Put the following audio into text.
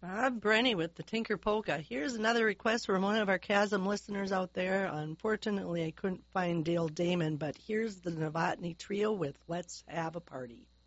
I'm Brenny with the Tinker Polka. Here's another request from one of our Chasm listeners out there. Unfortunately, I couldn't find Dale Damon, but here's the Novotny Trio with Let's Have a Party.